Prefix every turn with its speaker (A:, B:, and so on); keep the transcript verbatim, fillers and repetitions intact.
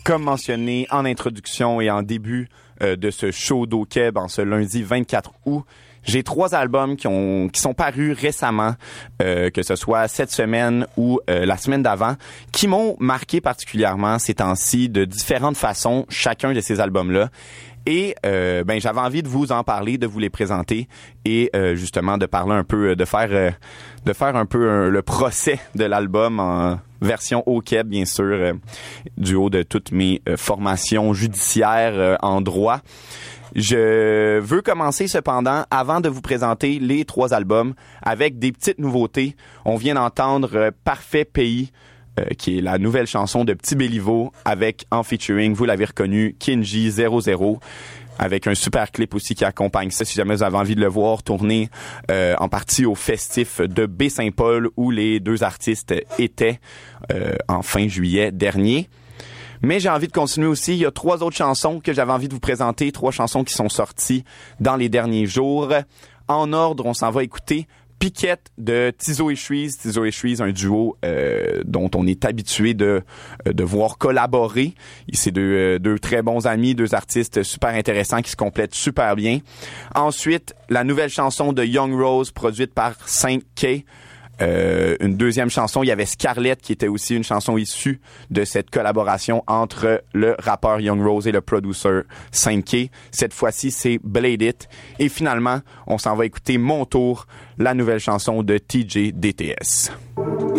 A: Comme mentionné en introduction et en début euh, de ce show d'O-Keb en ce lundi vingt-quatre août, j'ai trois albums qui ont qui sont parus récemment, euh, que ce soit cette semaine ou euh, la semaine d'avant, qui m'ont marqué particulièrement ces temps-ci de différentes façons, chacun de ces albums-là. Et euh, ben j'avais envie de vous en parler, de vous les présenter et euh, justement de parler un peu, de faire euh, de faire un peu un, le procès de l'album en version O-Keb, bien sûr, euh, du haut de toutes mes euh, formations judiciaires euh, en droit. Je veux commencer cependant, avant de vous présenter les trois albums, avec des petites nouveautés. On vient d'entendre euh, Parfait Pays, Euh, qui est la nouvelle chanson de Petit Béliveau avec en featuring, vous l'avez reconnu, Kinji zéro zéro, avec un super clip aussi qui accompagne ça. Si jamais vous avez envie de le voir, tourner euh, en partie au festif de Baie-Saint-Paul où les deux artistes étaient euh, en fin juillet dernier. Mais j'ai envie de continuer aussi. Il y a trois autres chansons que j'avais envie de vous présenter, trois chansons qui sont sorties dans les derniers jours. En ordre, on s'en va écouter Piquette de Tizo et Shreeze. Tizo et Shreeze, un duo euh, dont on est habitué de de voir collaborer. C'est deux, euh, deux très bons amis, deux artistes super intéressants qui se complètent super bien. Ensuite, la nouvelle chanson de Young Rose produite par cinq K. Euh, une deuxième chanson, il y avait Scarlett qui était aussi une chanson issue de cette collaboration entre le rappeur Young Rose et le producer cinq K. Cette fois-ci, c'est Blade It. Et finalement, on s'en va écouter Mon Tour, la nouvelle chanson de T J D T S.